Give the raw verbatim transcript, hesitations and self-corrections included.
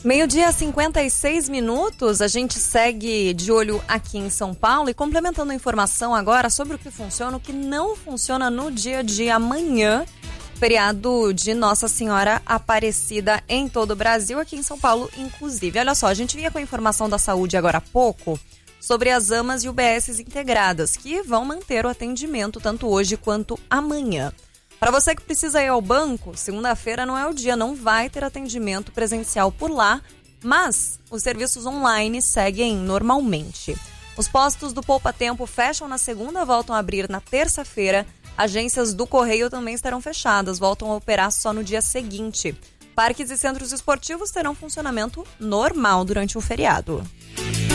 Meio-dia, cinquenta e seis minutos, a gente segue de olho aqui em São Paulo e complementando a informação agora sobre o que funciona, o que não funciona no dia de amanhã, feriado de Nossa Senhora Aparecida em todo o Brasil, aqui em São Paulo inclusive. Olha só, a gente vinha com a informação da saúde agora há pouco sobre as AMAs e U B S integradas, que vão manter o atendimento tanto hoje quanto amanhã. Para você que precisa ir ao banco, segunda-feira não é o dia, não vai ter atendimento presencial por lá, mas os serviços online seguem normalmente. Os postos do Poupa Tempo fecham na segunda, voltam a abrir na terça-feira. Agências do Correio também estarão fechadas, voltam a operar só no dia seguinte. Parques e centros esportivos terão funcionamento normal durante o feriado.